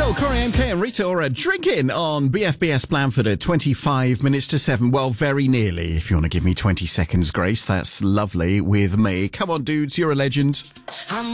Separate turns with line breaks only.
Well, Corey MK and Rita are drinking on BFBS Blandford at 25 minutes to 7. Well, very nearly. If you want to give me 20 seconds grace, that's lovely with me. Come on, dudes, you're a legend.